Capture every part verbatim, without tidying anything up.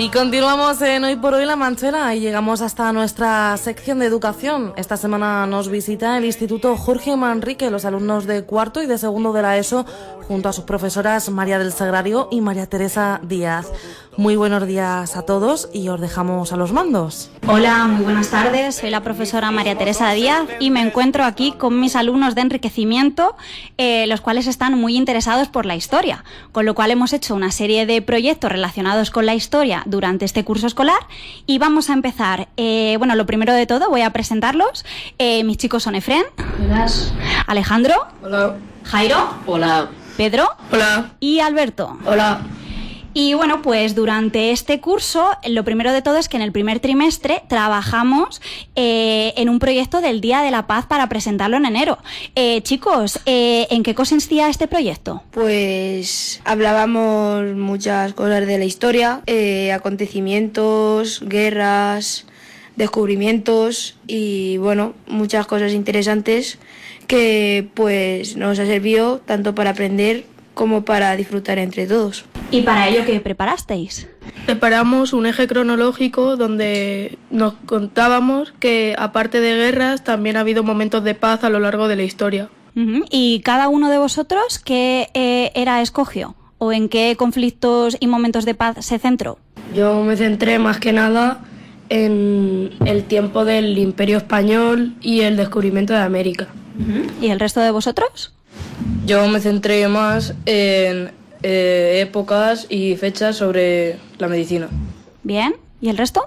Y continuamos en Hoy por Hoy La Manchuela y llegamos hasta nuestra sección de educación. Esta semana nos visita el Instituto Jorge Manrique, los alumnos de cuarto y de segundo de la ESO, junto a sus profesoras María del Sagrario y María Teresa Díaz. Muy buenos días a todos y os dejamos a los mandos. Hola, muy buenas tardes. Soy la profesora María Teresa Díaz y me encuentro aquí con mis alumnos de enriquecimiento, eh, los cuales están muy interesados por la historia, con lo cual hemos hecho una serie de proyectos relacionados con la historia durante este curso escolar y vamos a empezar. Eh, bueno, lo primero de todo voy a presentarlos. Eh, mis chicos son Efren. Hola. Alejandro. Hola. Jairo. Hola. Pedro. Hola. Y Alberto. Hola. Y bueno, pues durante este curso, lo primero de todo es que en el primer trimestre trabajamos eh, en un proyecto del Día de la Paz para presentarlo en enero. Eh, chicos, eh, ¿en qué consistía este proyecto? Pues hablábamos muchas cosas de la historia, eh, acontecimientos, guerras, descubrimientos y bueno, muchas cosas interesantes que pues nos ha servido tanto para aprender como para disfrutar entre todos. ¿Y para ello qué preparasteis? Preparamos un eje cronológico donde nos contábamos que, aparte de guerras, también ha habido momentos de paz a lo largo de la historia. Uh-huh. ¿Y cada uno de vosotros qué eh, era escogió? ¿O en qué conflictos y momentos de paz se centró? Yo me centré más que nada en el tiempo del Imperio Español y el descubrimiento de América. Uh-huh. ¿Y el resto de vosotros? Yo me centré más en eh, épocas y fechas sobre la medicina. Bien, ¿y el resto?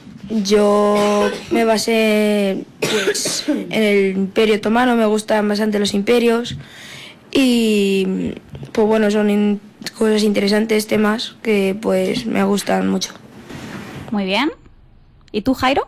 Yo me basé pues, en el Imperio Otomano, me gustan bastante los imperios y pues bueno, son in- cosas interesantes, temas que pues me gustan mucho. Muy bien. ¿Y tú, Jairo?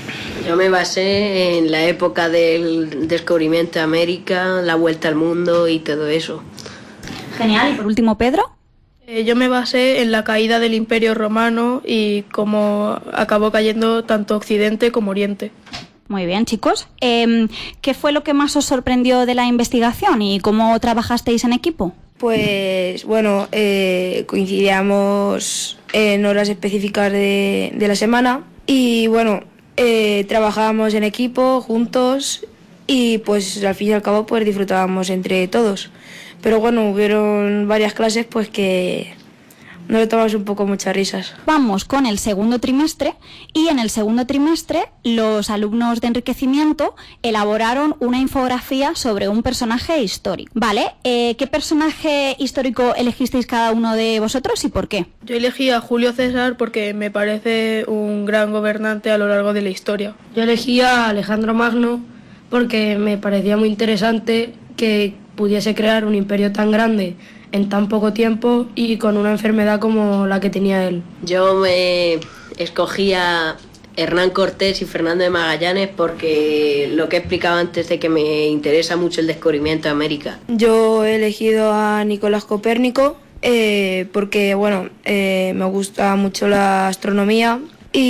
Yo me basé en la época del descubrimiento de América, la vuelta al mundo y todo eso. Genial. ¿Y por último, Pedro? Eh, yo me basé en la caída del Imperio Romano y cómo acabó cayendo tanto Occidente como Oriente. Muy bien, chicos. Eh, ¿Qué fue lo que más os sorprendió de la investigación y cómo trabajasteis en equipo? Pues bueno, eh, coincidíamos en horas específicas de, de la semana y bueno, Eh, trabajábamos en equipo, juntos y pues al fin y al cabo pues disfrutábamos entre todos. Pero bueno, hubieron varias clases pues que nos tomamos un poco muchas risas. Vamos con el segundo trimestre y en el segundo trimestre los alumnos de enriquecimiento elaboraron una infografía sobre un personaje histórico. ¿Vale? Eh, ¿Qué personaje histórico elegisteis cada uno de vosotros y por qué? Yo elegí a Julio César porque me parece un gran gobernante a lo largo de la historia. Yo elegí a Alejandro Magno porque me parecía muy interesante que pudiese crear un imperio tan grande en tan poco tiempo y con una enfermedad como la que tenía él. Yo me escogí a Hernán Cortés y Fernando de Magallanes porque lo que he explicado antes de que me interesa mucho el descubrimiento de América. Yo he elegido a Nicolás Copérnico eh, porque bueno, eh, me gusta mucho la astronomía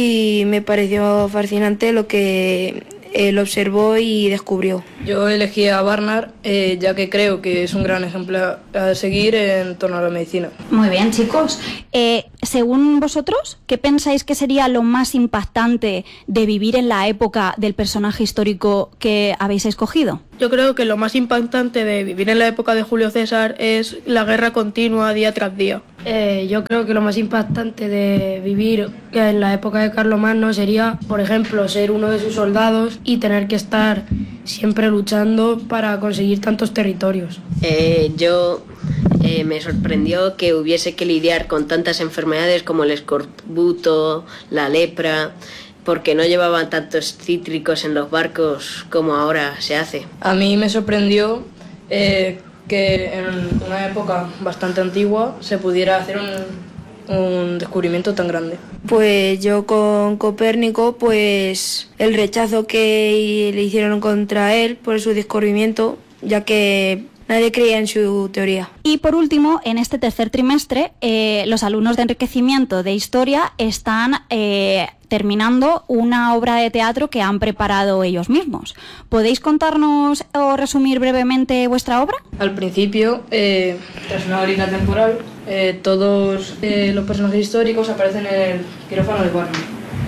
y me pareció fascinante lo que él observó y descubrió. Yo elegí a Barnard eh, ya que creo que es un gran ejemplo a seguir en torno a la medicina. Muy bien, chicos. Eh, según vosotros, ¿qué pensáis que sería lo más impactante de vivir en la época del personaje histórico que habéis escogido? Yo creo que lo más impactante de vivir en la época de Julio César es la guerra continua día tras día. Eh, yo creo que lo más impactante de vivir en la época de Carlomagno sería, por ejemplo, ser uno de sus soldados y tener que estar siempre luchando para conseguir tantos territorios. Eh, yo eh, me sorprendió que hubiese que lidiar con tantas enfermedades como el escorbuto, la lepra, porque no llevaban tantos cítricos en los barcos como ahora se hace. A mí me sorprendió eh, que en una época bastante antigua se pudiera hacer un, un descubrimiento tan grande. Pues yo con Copérnico, pues el rechazo que le hicieron contra él por su descubrimiento, ya que nadie creía en su teoría. Y por último, en este tercer trimestre, eh, los alumnos de enriquecimiento de historia están eh, terminando una obra de teatro que han preparado ellos mismos. ¿Podéis contarnos o resumir brevemente vuestra obra? Al principio, eh, tras una línea temporal, eh, todos eh, los personajes históricos aparecen en el quirófano de Barnard.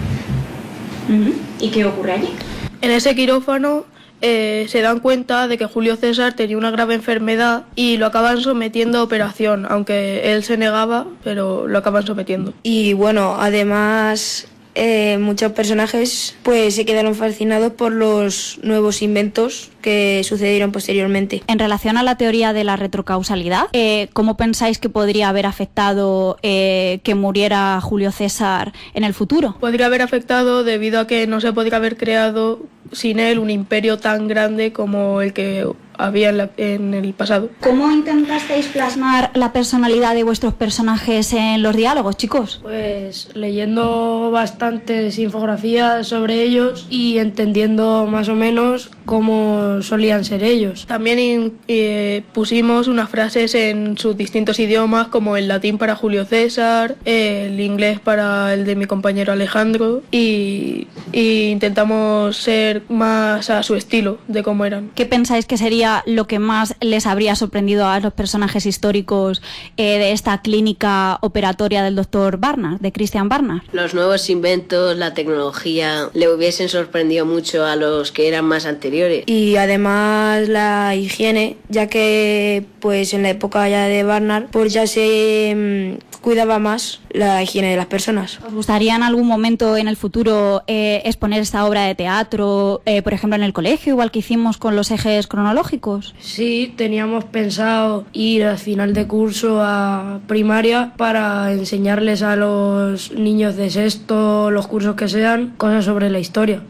Uh-huh. ¿Y qué ocurre allí? En ese quirófano eh, se dan cuenta de que Julio César tenía una grave enfermedad y lo acaban sometiendo a operación, aunque él se negaba, pero lo acaban sometiendo. Y bueno, además eh, muchos personajes pues se quedaron fascinados por los nuevos inventos que sucedieron posteriormente. En relación a la teoría de la retrocausalidad, eh, ¿cómo pensáis que podría haber afectado eh, que muriera Julio César en el futuro? Podría haber afectado debido a que no se podría haber creado sin él un imperio tan grande como el que había en, la, en el pasado. ¿Cómo intentasteis plasmar la personalidad de vuestros personajes en los diálogos, chicos? Pues leyendo bastantes infografías sobre ellos y entendiendo más o menos cómo solían ser ellos. También eh, pusimos unas frases en sus distintos idiomas, como el latín para Julio César, el inglés para el de mi compañero Alejandro, y, y intentamos ser más a su estilo de cómo eran. ¿Qué pensáis que sería lo que más les habría sorprendido a los personajes históricos eh, de esta clínica operatoria del doctor Barnard, de Christian Barnard? Los nuevos inventos, la tecnología, le hubiesen sorprendido mucho a los que eran más anteriores. Y además la higiene, ya que pues en la época ya de Barnard pues ya se mmm, cuidaba más la higiene de las personas. ¿Os gustaría en algún momento en el futuro eh, exponer esta obra de teatro, eh, por ejemplo en el colegio, igual que hicimos con los ejes cronológicos? Sí, teníamos pensado ir al final de curso a primaria para enseñarles a los niños de sexto, los cursos que sean, cosas sobre la historia.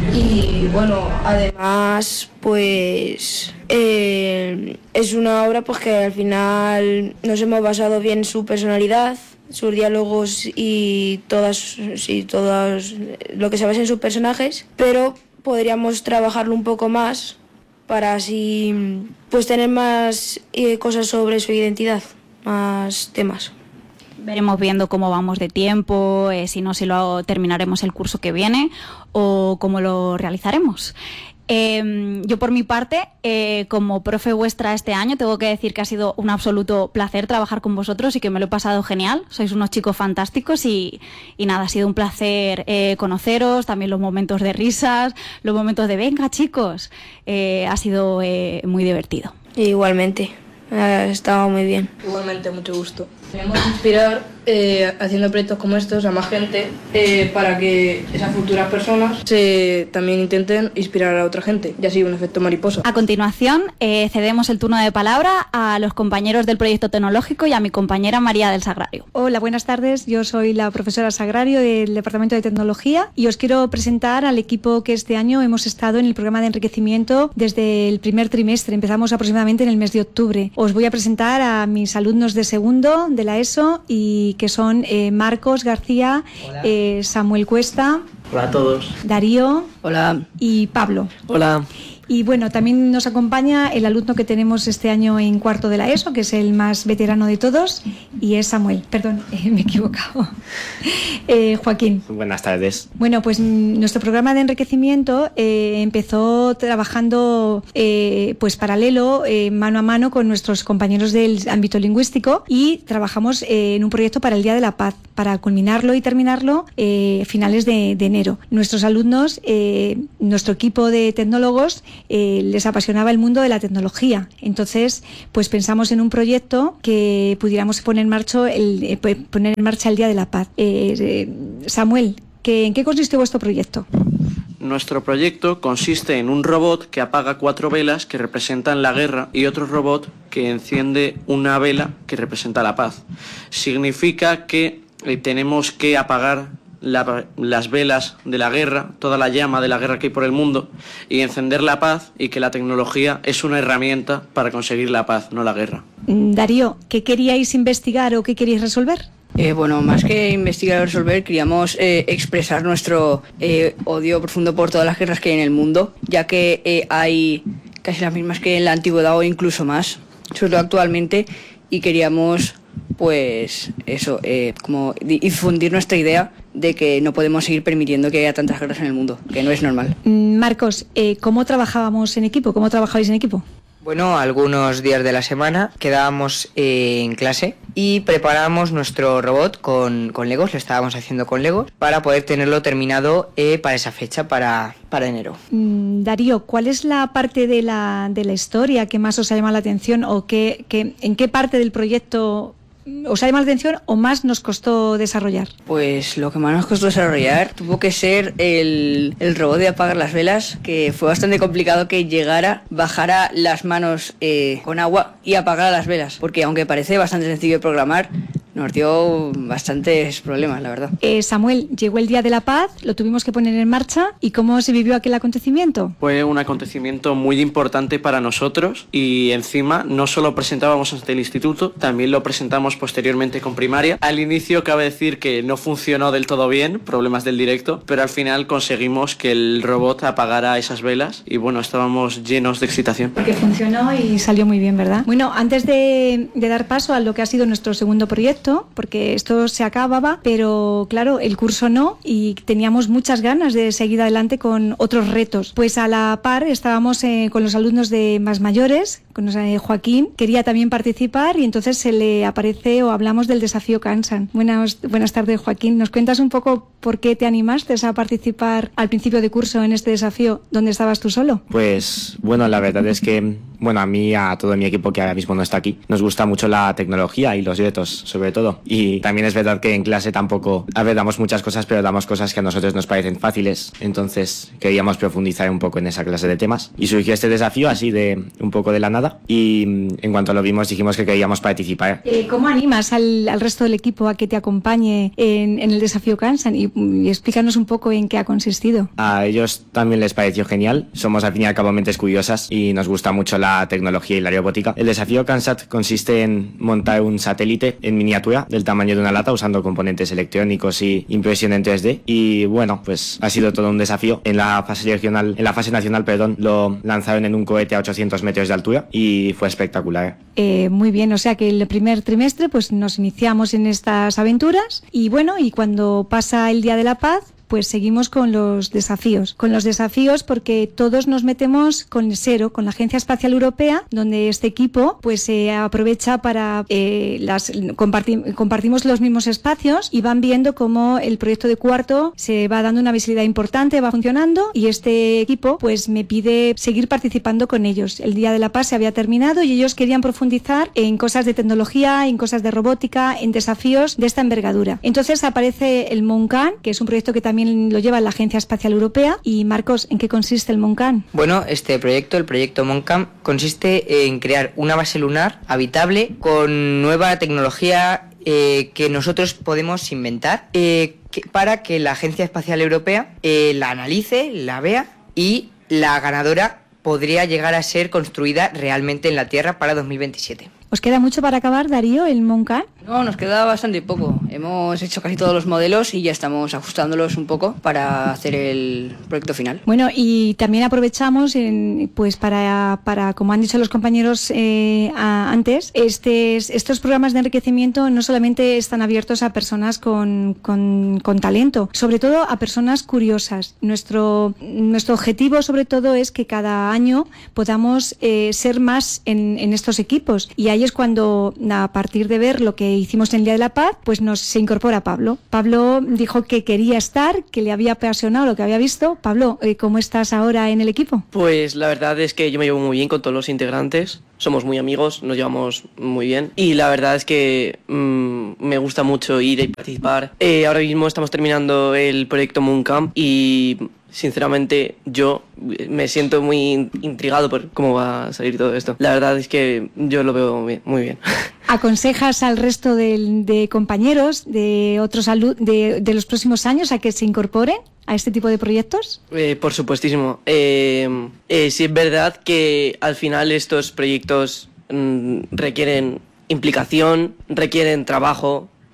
Y bueno, además pues eh, es una obra pues que al final nos hemos basado bien en su personalidad, sus diálogos y todas, sí, todas lo que se basa en sus personajes, pero podríamos trabajarlo un poco más para así pues tener más eh, cosas sobre su identidad, más temas. Veremos viendo cómo vamos de tiempo, eh, si no, si lo terminaremos el curso que viene o cómo lo realizaremos. Eh, yo por mi parte, eh, como profe vuestra este año, tengo que decir que ha sido un absoluto placer trabajar con vosotros y que me lo he pasado genial. Sois unos chicos fantásticos y, y nada, ha sido un placer eh, conoceros, también los momentos de risas, los momentos de venga chicos, eh, ha sido eh, muy divertido. Igualmente, ha estado muy bien. Igualmente, mucho gusto. Queremos inspirar eh, haciendo proyectos como estos a más gente eh, para que esas futuras personas se también intenten inspirar a otra gente y así un efecto mariposa. A continuación eh, cedemos el turno de palabra a los compañeros del proyecto tecnológico y a mi compañera María del Sagrario. Hola, buenas tardes. Yo soy la profesora Sagrario del Departamento de Tecnología y os quiero presentar al equipo que este año hemos estado en el programa de enriquecimiento desde el primer trimestre. Empezamos aproximadamente en el mes de octubre. Os voy a presentar a mis alumnos de segundo de la ESO y que son eh, Marcos García, eh, Samuel Cuesta. Hola a todos. Darío. Hola. Y Pablo. Hola. Y bueno, también nos acompaña el alumno que tenemos este año en cuarto de la ESO, que es el más veterano de todos, y es Samuel. Perdón, eh, me he equivocado. eh, Joaquín. Buenas tardes. Bueno, pues nuestro programa de enriquecimiento eh, empezó trabajando eh, pues paralelo, eh, mano a mano con nuestros compañeros del ámbito lingüístico y trabajamos eh, en un proyecto para el Día de la Paz, para culminarlo y terminarlo eh, a finales de, de enero. Nuestros alumnos, eh, nuestro equipo de tecnólogos, Eh, les apasionaba el mundo de la tecnología. Entonces, pues pensamos en un proyecto que pudiéramos poner en marcha el, eh, poner en marcha el Día de la Paz. Eh, eh, Samuel, ¿qué, ¿en qué consiste vuestro proyecto? Nuestro proyecto consiste en un robot que apaga cuatro velas que representan la guerra y otro robot que enciende una vela que representa la paz. Significa que eh, tenemos que apagar La, las velas de la guerra, toda la llama de la guerra que hay por el mundo y encender la paz, y que la tecnología es una herramienta para conseguir la paz, no la guerra. Darío, ¿qué queríais investigar o qué queríais resolver? Eh, bueno, más que investigar o resolver, queríamos eh, expresar nuestro eh, odio profundo por todas las guerras que hay en el mundo, ya que eh, hay casi las mismas que en la antigüedad o incluso más. sobre todo actualmente, y queríamos, pues eso, eh, como difundir nuestra idea de que no podemos seguir permitiendo que haya tantas guerras en el mundo, que no es normal. Marcos, eh, ¿cómo trabajábamos en equipo? ¿Cómo trabajabais en equipo? Bueno, algunos días de la semana quedábamos eh, en clase y preparábamos nuestro robot con, con Legos, lo estábamos haciendo con Legos, para poder tenerlo terminado eh, para esa fecha, para, para enero. Mm, Darío, ¿cuál es la parte de la, de la historia que más os ha llamado la atención o que, que, en qué parte del proyecto os ha llamado la atención o más nos costó desarrollar? Pues lo que más nos costó desarrollar tuvo que ser el, el robot de apagar las velas, que fue bastante complicado que llegara, bajara las manos eh, con agua y apagara las velas, porque aunque parece bastante sencillo de programar, nos dio bastantes problemas, la verdad. Eh, Samuel, llegó el Día de la Paz, lo tuvimos que poner en marcha. ¿Y cómo se vivió aquel acontecimiento? Fue un acontecimiento muy importante para nosotros y encima no solo presentábamos ante el instituto, también lo presentamos posteriormente con primaria. Al inicio cabe decir que no funcionó del todo bien, problemas del directo, pero al final conseguimos que el robot apagara esas velas y bueno, estábamos llenos de excitación. Porque funcionó y salió muy bien, ¿verdad? Bueno, antes de, de dar paso a lo que ha sido nuestro segundo proyecto, porque esto se acababa, pero claro, el curso no, y teníamos muchas ganas de seguir adelante con otros retos. Pues a la par estábamos eh, con los alumnos de más mayores, con eh, Joaquín, quería también participar y entonces se le aparece o hablamos del desafío Kansan. Buenas, buenas tardes, Joaquín. ¿Nos cuentas un poco por qué te animaste a participar al principio de curso en este desafío donde estabas tú solo? Pues bueno, la verdad es que, bueno, a mí, a todo mi equipo que ahora mismo no está aquí, nos gusta mucho la tecnología y los retos, sobre todo. Y también es verdad que en clase tampoco, a ver, damos muchas cosas, pero damos cosas que a nosotros nos parecen fáciles. Entonces queríamos profundizar un poco en esa clase de temas. Y surgió este desafío así de un poco de la nada. Y en cuanto lo vimos dijimos que queríamos participar. Eh, ¿Cómo animas al, al resto del equipo a que te acompañe en, en el desafío Kansan? Y, y explícanos un poco en qué ha consistido. A ellos también les pareció genial. Somos al fin y al cabo mentes curiosas y nos gusta mucho la tecnología y la robótica. El desafío Kansat consiste en montar un satélite en miniatura del tamaño de una lata usando componentes electrónicos y impresión en tres D. Y bueno, pues ha sido todo un desafío. En la fase regional, en la fase nacional, perdón, lo lanzaron en un cohete a ochocientos metros de altura y fue espectacular. Eh, muy bien, o sea que el primer trimestre pues nos iniciamos en estas aventuras y bueno, y cuando pasa el Día de la Paz, pues seguimos con los desafíos. Con los desafíos porque todos nos metemos con el SERO, con la Agencia Espacial Europea, donde este equipo pues se eh, aprovecha para eh, las comparti- compartimos los mismos espacios y van viendo cómo el proyecto de cuarto se va dando una visibilidad importante, va funcionando y este equipo pues me pide seguir participando con ellos. El Día de la Paz se había terminado y ellos querían profundizar en cosas de tecnología, en cosas de robótica, en desafíos de esta envergadura. Entonces aparece el MONCAN, que es un proyecto que también También lo lleva la Agencia Espacial Europea. Y Marcos, ¿en qué consiste el MONCAN? Bueno, este proyecto, el proyecto MONCAN, consiste en crear una base lunar habitable con nueva tecnología eh, que nosotros podemos inventar eh, que, para que la Agencia Espacial Europea eh, la analice, la vea y la ganadora podría llegar a ser construida realmente en la Tierra para dos mil veintisiete. ¿Os queda mucho para acabar, Darío, el MONCAN? No, nos queda bastante poco. Hemos hecho casi todos los modelos y ya estamos ajustándolos un poco para hacer el proyecto final. Bueno, y también aprovechamos, en, pues para, para, como han dicho los compañeros eh, a, antes, este, estos programas de enriquecimiento no solamente están abiertos a personas con, con, con talento, sobre todo a personas curiosas. Nuestro, nuestro objetivo, sobre todo, es que cada año podamos eh, ser más en, en estos equipos. Y ahí es cuando, a partir de ver lo que hicimos en el Día de la Paz, pues nos se incorpora Pablo. Pablo dijo que quería estar, que le había apasionado lo que había visto. Pablo, ¿cómo estás ahora en el equipo? Pues la verdad es que yo me llevo muy bien con todos los integrantes. Somos muy amigos, nos llevamos muy bien. Y la verdad es que mmm, me gusta mucho ir y participar. Eh, ahora mismo estamos terminando el proyecto MONCAN y sinceramente yo me siento muy intrigado por cómo va a salir todo esto. La verdad es que yo lo veo muy bien. Muy bien. ¿Aconsejas al resto de, de compañeros de otros alu- de, de los próximos años a que se incorporen a este tipo de proyectos? Eh, por supuestísimo. Eh, eh, sí es verdad que al final estos proyectos mm, requieren implicación, requieren trabajo,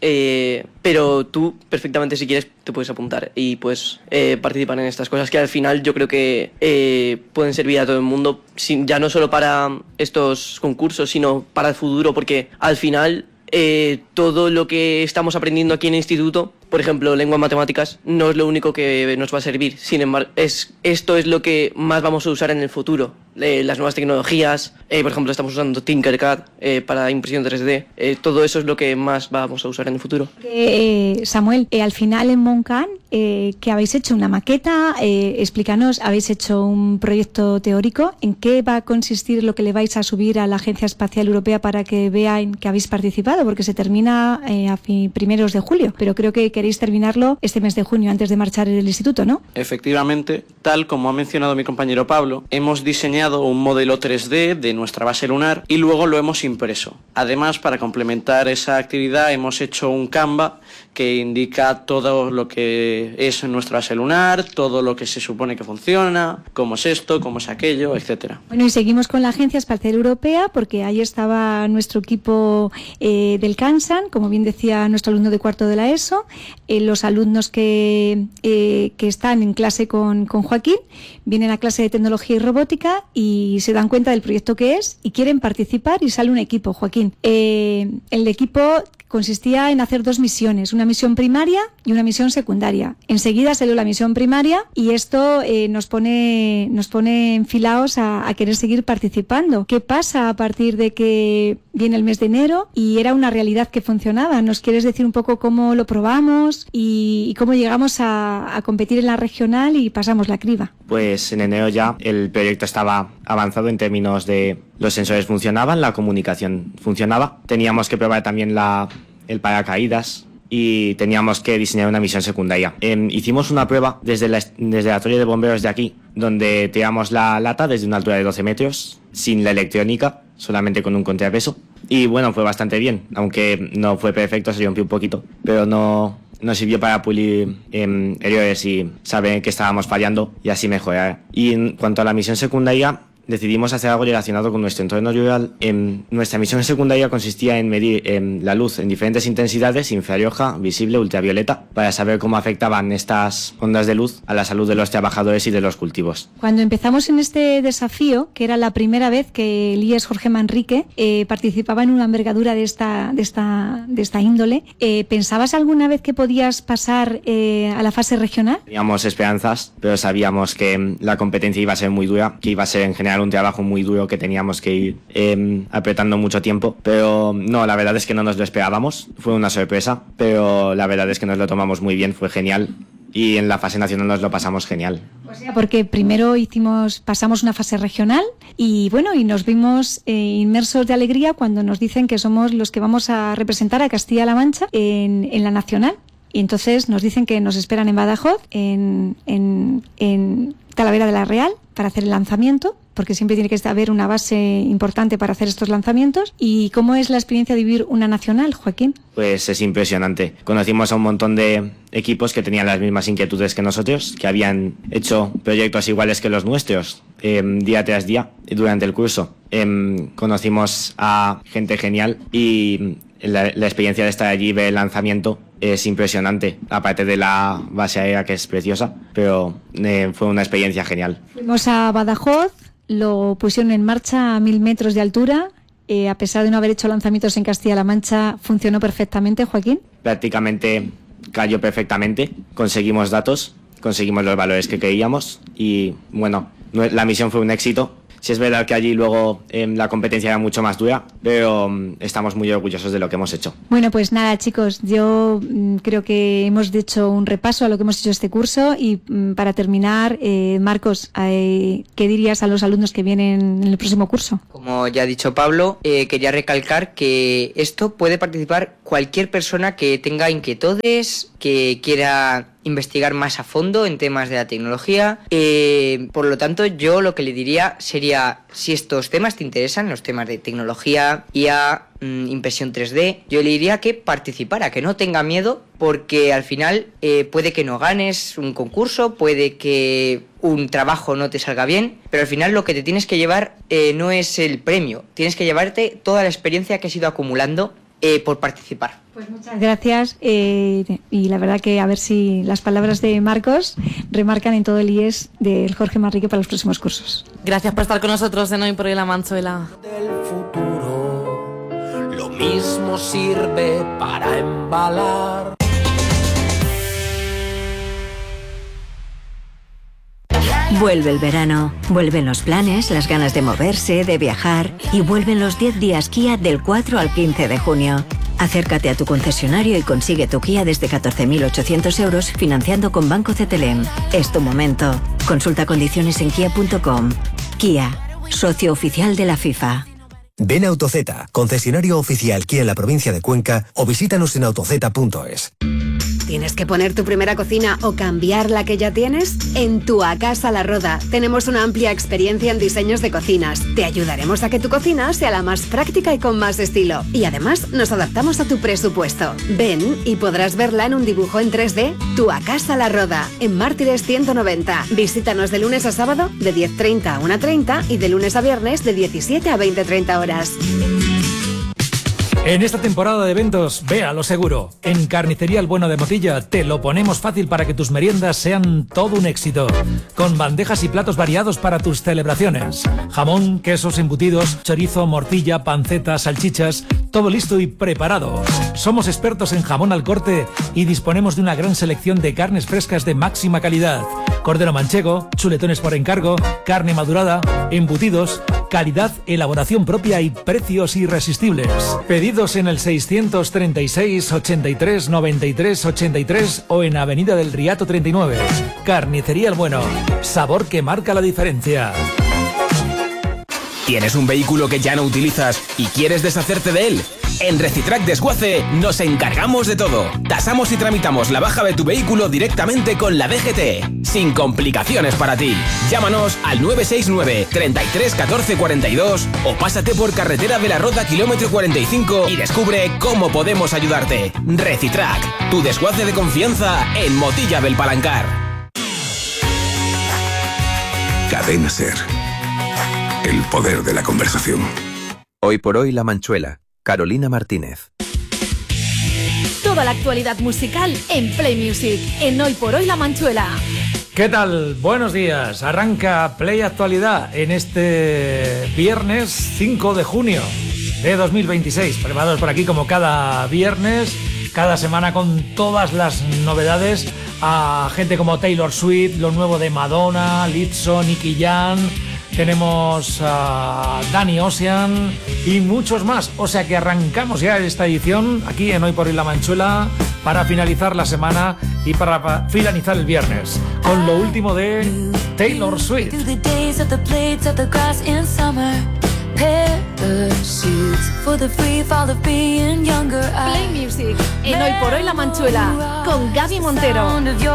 eh, pero tú perfectamente si quieres te puedes apuntar y pues eh, participar en estas cosas que al final yo creo que eh, pueden servir a todo el mundo, sin, ya no solo para estos concursos, sino para el futuro, porque al final eh, todo lo que estamos aprendiendo aquí en el instituto, por ejemplo, lenguas matemáticas, no es lo único que nos va a servir. Sin embargo, es, esto es lo que más vamos a usar en el futuro. Eh, las nuevas tecnologías, eh, por ejemplo, estamos usando Tinkercad eh, para impresión tres D. Eh, todo eso es lo que más vamos a usar en el futuro. Eh, Samuel, eh, al final en Moncam, eh, ¿qué habéis hecho? ¿Una maqueta? Eh, explícanos, ¿habéis hecho un proyecto teórico? ¿En qué va a consistir lo que le vais a subir a la Agencia Espacial Europea para que vean que habéis participado? Porque se termina eh, a fin, primeros de julio, pero creo que queréis terminarlo este mes de junio antes de marchar del instituto, ¿no? Efectivamente, tal como ha mencionado mi compañero Pablo, hemos diseñado un modelo tres D de nuestra base lunar y luego lo hemos impreso. Además, para complementar esa actividad, hemos hecho un Canva que indica todo lo que es nuestra base lunar, todo lo que se supone que funciona, cómo es esto, cómo es aquello, etcétera. Bueno, y seguimos con la Agencia Espacial Europea porque ahí estaba nuestro equipo eh, del CANSAN, como bien decía nuestro alumno de cuarto de la ESO, eh, los alumnos que, eh, que están en clase con, con Joaquín, vienen a clase de tecnología y robótica y se dan cuenta del proyecto que es y quieren participar y sale un equipo, Joaquín. Eh, el equipo consistía en hacer dos misiones, una misión primaria y una misión secundaria. Enseguida salió la misión primaria y esto eh, nos pone nos pone enfilados a, a querer seguir participando. ¿Qué pasa a partir de que viene el mes de enero y era una realidad que funcionaba? ¿Nos quieres decir un poco cómo lo probamos y, y cómo llegamos a, a competir en la regional y pasamos la criba? Pues en enero ya el proyecto estaba avanzado en términos de los sensores funcionaban, la comunicación funcionaba, teníamos que probar también la, el paracaídas y teníamos que diseñar una misión secundaria. Eh, hicimos una prueba desde la, desde la torre de bomberos de aquí, donde tiramos la lata desde una altura de doce metros, sin la electrónica, solamente con un contrapeso. Y bueno, fue bastante bien, aunque no fue perfecto, se rompió un poquito, pero no... nos sirvió para pulir eh, errores y saber que estábamos fallando y así mejorar. Y en cuanto a la misión secundaria, decidimos hacer algo relacionado con nuestro entorno rural. En nuestra misión secundaria consistía en medir eh, la luz en diferentes intensidades, infrarroja, visible, ultravioleta, para saber cómo afectaban estas ondas de luz a la salud de los trabajadores y de los cultivos. Cuando empezamos en este desafío, que era la primera vez que el I E S Jorge Manrique eh, participaba en una envergadura de esta, de esta, de esta índole, eh, ¿pensabas alguna vez que podías pasar eh, a la fase regional? Teníamos esperanzas, pero sabíamos que la competencia iba a ser muy dura, que iba a ser en general un trabajo muy duro que teníamos que ir eh, apretando mucho tiempo, pero no, la verdad es que no nos lo esperábamos, fue una sorpresa, pero la verdad es que nos lo tomamos muy bien, fue genial y en la fase nacional nos lo pasamos genial. O sea, porque primero hicimos, pasamos una fase regional y bueno, y nos vimos eh, inmersos de alegría cuando nos dicen que somos los que vamos a representar a Castilla-La Mancha en, en la nacional. Y entonces nos dicen que nos esperan en Badajoz, en, en, en Talavera de la Real, para hacer el lanzamiento, porque siempre tiene que haber una base importante para hacer estos lanzamientos. ¿Y cómo es la experiencia de vivir una nacional, Joaquín? Pues es impresionante. Conocimos a un montón de equipos que tenían las mismas inquietudes que nosotros, que habían hecho proyectos iguales que los nuestros, eh, día tras día, durante el curso. Eh, conocimos a gente genial y la, la experiencia de estar allí, ver el lanzamiento, es impresionante, aparte de la base aérea que es preciosa, pero eh, fue una experiencia genial. Fuimos a Badajoz, lo pusieron en marcha a mil metros de altura, eh, a pesar de no haber hecho lanzamientos en Castilla-La Mancha, funcionó perfectamente, Joaquín. Prácticamente cayó perfectamente, conseguimos datos, conseguimos los valores que queríamos y bueno, la misión fue un éxito. Sí es verdad que allí luego eh, la competencia era mucho más dura, pero um, estamos muy orgullosos de lo que hemos hecho. Bueno, pues nada, chicos, yo mm, creo que hemos hecho un repaso a lo que hemos hecho este curso y mm, para terminar, eh, Marcos, eh, ¿qué dirías a los alumnos que vienen en el próximo curso? Como ya ha dicho Pablo, eh, quería recalcar que esto puede participar cualquier persona que tenga inquietudes, que quiera investigar más a fondo en temas de la tecnología. Eh, por lo tanto, yo lo que le diría sería, si estos temas te interesan, los temas de tecnología, I A, mmm, impresión tres D, yo le diría que participara, que no tenga miedo, porque al final eh, puede que no ganes un concurso, puede que un trabajo no te salga bien, pero al final lo que te tienes que llevar eh, no es el premio, tienes que llevarte toda la experiencia que has ido acumulando eh, por participar. Pues muchas gracias eh, y la verdad que a ver si las palabras de Marcos remarcan en todo el I E S del Jorge Manrique para los próximos cursos. Gracias por estar con nosotros en Hoy por Hoy La Manchuela. Del futuro, lo mismo sirve para embalar. Vuelve el verano, vuelven los planes, las ganas de moverse, de viajar y vuelven los diez días Kia del cuatro al quince de junio. Acércate a tu concesionario y consigue tu Kia desde catorce mil ochocientos euros financiando con Banco Cetelem. Es tu momento. Consulta condiciones en kia punto com. Kia, socio oficial de la FIFA. Ven a Autozeta, concesionario oficial Kia en la provincia de Cuenca, o visítanos en autozeta punto es. ¿Tienes que poner tu primera cocina o cambiar la que ya tienes? En Tu A Casa La Roda tenemos una amplia experiencia en diseños de cocinas. Te ayudaremos a que tu cocina sea la más práctica y con más estilo. Y además nos adaptamos a tu presupuesto. Ven y podrás verla en un dibujo en tres D. Tu A Casa La Roda, en Mártires ciento noventa. Visítanos de lunes a sábado de diez treinta a una treinta y de lunes a viernes de diecisiete a veinte treinta horas. En esta temporada de eventos, ve a lo seguro. En Carnicería El Bueno de Motilla te lo ponemos fácil para que tus meriendas sean todo un éxito. Con bandejas y platos variados para tus celebraciones. Jamón, quesos embutidos, chorizo, morcilla, panceta, salchichas, todo listo y preparado. Somos expertos en jamón al corte y disponemos de una gran selección de carnes frescas de máxima calidad. Cordero manchego, chuletones por encargo, carne madurada, embutidos, calidad, elaboración propia y precios irresistibles. Pedidos en el seiscientos treinta y seis, ochenta y tres, noventa y tres, ochenta y tres o en Avenida del Riato treinta y nueve. Carnicería El Bueno, sabor que marca la diferencia. ¿Tienes un vehículo que ya no utilizas y quieres deshacerte de él? En Recitrac Desguace nos encargamos de todo. Tasamos y tramitamos la baja de tu vehículo directamente con la D G T, sin complicaciones para ti. Llámanos al nueve seis nueve, treinta y tres, catorce cuarenta y dos o pásate por Carretera de la Roda kilómetro cuarenta y cinco y descubre cómo podemos ayudarte. Recitrac, tu desguace de confianza en Motilla del Palancar. Cadena Ser. El poder de la conversación. Hoy por hoy La Manchuela. Carolina Martínez. Toda la actualidad musical en Play Music, en Hoy por Hoy La Manchuela. ¿Qué tal? Buenos días. Arranca Play Actualidad en este viernes cinco de junio de dos mil veintiséis. Preparados por aquí como cada viernes, cada semana con todas las novedades. A gente como Taylor Swift, lo nuevo de Madonna, Lizzo, Nicky Jam. Tenemos a Danny Ocean y muchos más. O sea que arrancamos ya esta edición aquí en Hoy por Hoy La Manchuela para finalizar la semana y para finalizar el viernes con lo último de Taylor Swift. Play Music en Hoy por Hoy La Manchuela con Gaby Montero.